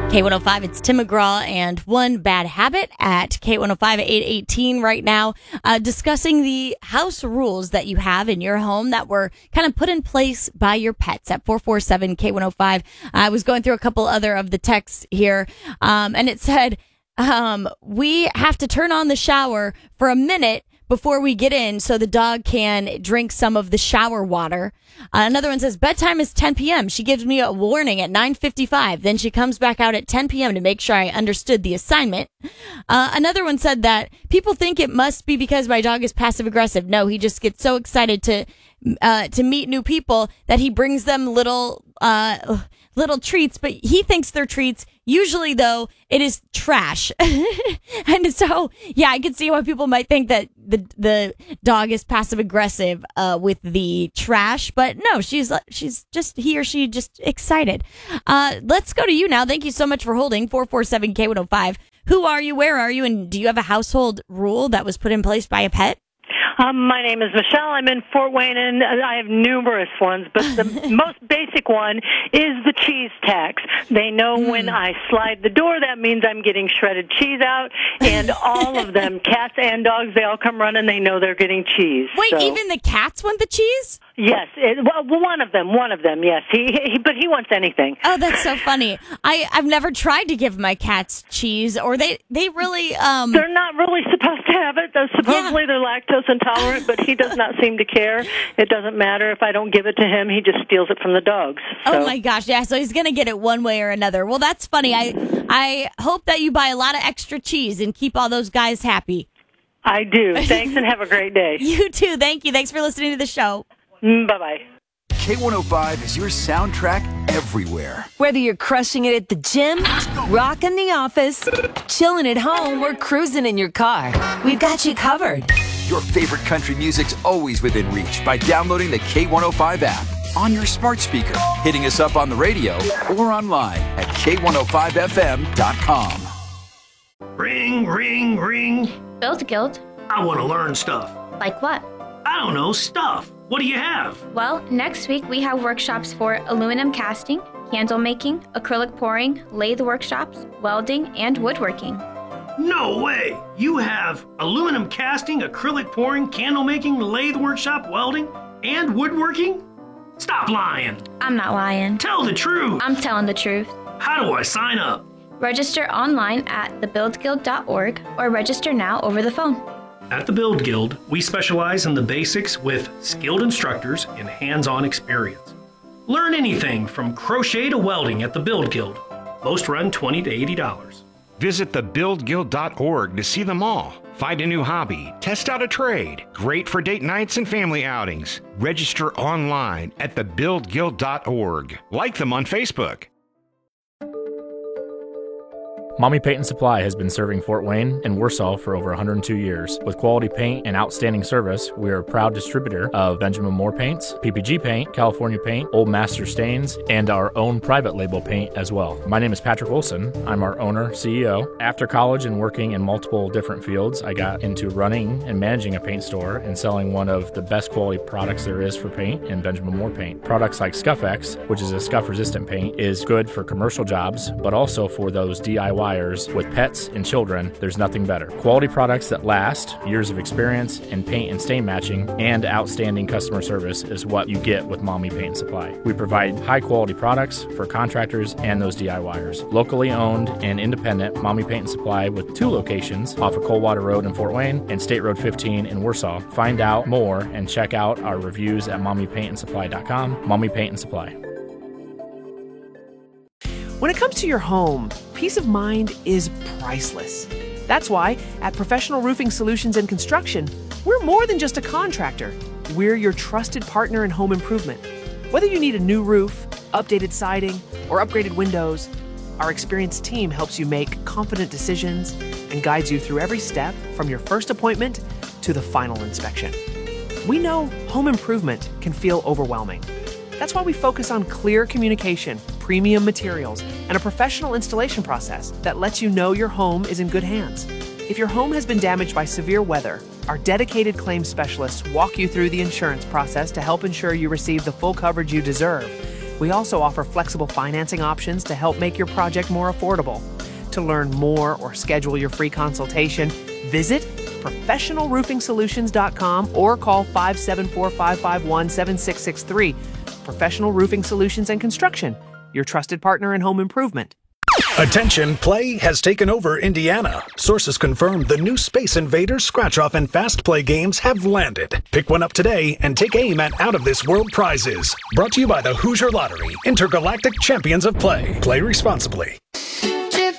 K105, it's Tim McGraw and One Bad Habit at K105 at 8:18 right now, discussing the house rules that you have in your home that were kind of put in place by your pets at 447 K105. I was going through a couple other of the texts here, and it said, we have to turn on the shower for a minute before we get in so the dog can drink some of the shower water. Another one says, bedtime is 10 p.m. She gives me a warning at 9:55. Then she comes back out at 10 p.m. to make sure I understood the assignment. Another one said that people think it must be because my dog is passive aggressive. No, he just gets so excited to meet new people that he brings them little treats, but he thinks they're treats. Usually, though, it is trash. And so, yeah, I can see why people might think that the dog is passive aggressive with the trash, but no, she's just he or she just excited. Let's go to you now. Thank you so much for holding 447 K105. Who are you? Where are you? And do you have a household rule that was put in place by a pet? My name is Michelle. I'm in Fort Wayne, and I have numerous ones, but the most basic one is the cheese tax. They know when I slide the door, that means I'm getting shredded cheese out, and all of them, cats and dogs, they all come running. They know they're getting cheese. Wait, so. Even the cats want the cheese? Yes, one of them, yes. But he wants anything. Oh, that's so funny. I've never tried to give my cats cheese, or they really... They're not really supposed to have it. Supposedly they're lactose intolerant, but he does not seem to care. It doesn't matter. If I don't give it to him, he just steals it from the dogs. So. Oh, my gosh, yeah, so he's going to get it one way or another. Well, that's funny. I hope that you buy a lot of extra cheese and keep all those guys happy. I do. Thanks, and have a great day. You too. Thank you. Thanks for listening to the show. Bye-bye. K105 is your soundtrack everywhere. Whether you're crushing it at the gym, rocking the office, chilling at home, or cruising in your car, we've got you covered. Your favorite country music's always within reach by downloading the K105 app on your smart speaker, hitting us up on the radio, or online at K105FM.com. Ring, ring, ring. Build Guild. I want to learn stuff. Like what? I don't know, stuff. What do you have? Well, next week we have workshops for aluminum casting, candle making, acrylic pouring, lathe workshops, welding, and woodworking. No way! You have aluminum casting, acrylic pouring, candle making, lathe workshop, welding, and woodworking? Stop lying! I'm not lying. Tell the truth! I'm telling the truth. How do I sign up? Register online at thebuildguild.org or register now over the phone. At the Build Guild, we specialize in the basics with skilled instructors and hands-on experience. Learn anything from crochet to welding at the Build Guild. Most run $20 to $80. Visit thebuildguild.org to see them all. Find a new hobby, test out a trade. Great for date nights and family outings. Register online at thebuildguild.org. Like them on Facebook. Mommy Paint and Supply has been serving Fort Wayne and Warsaw for over 102 years. With quality paint and outstanding service, we are a proud distributor of Benjamin Moore paints, PPG paint, California paint, Old Master stains, and our own private label paint as well. My name is Patrick Wilson. I'm our owner, CEO. After college and working in multiple different fields, I got into running and managing a paint store and selling one of the best quality products there is for paint in Benjamin Moore paint. Products like Scuff-X, which is a scuff-resistant paint, is good for commercial jobs, but also for those DIY with pets and children. There's nothing better. Quality products that last, years of experience in paint and stain matching, and outstanding customer service is what you get with Mommy Paint and Supply. We provide high quality products for contractors and those DIYers. Locally owned and independent Mommy Paint and Supply with 2 locations off of Coldwater Road in Fort Wayne and State Road 15 in Warsaw. Find out more and check out our reviews at mommypaintandsupply.com. Mommy Paint and Supply. When it comes to your home, peace of mind is priceless. That's why at Professional Roofing Solutions and Construction, we're more than just a contractor. We're your trusted partner in home improvement. Whether you need a new roof, updated siding, or upgraded windows, our experienced team helps you make confident decisions and guides you through every step from your first appointment to the final inspection. We know home improvement can feel overwhelming. That's why we focus on clear communication, premium materials, and a professional installation process that lets you know your home is in good hands. If your home has been damaged by severe weather, our dedicated claims specialists walk you through the insurance process to help ensure you receive the full coverage you deserve. We also offer flexible financing options to help make your project more affordable. To learn more or schedule your free consultation, visit professionalroofingsolutions.com or call 574-551-7663. Professional Roofing Solutions and Construction, your trusted partner in home improvement. Attention, play has taken over Indiana. Sources confirm the new Space Invaders, Scratch-Off, and Fast Play games have landed. Pick one up today and take aim at out-of-this-world prizes. Brought to you by the Hoosier Lottery, Intergalactic Champions of Play. Play responsibly.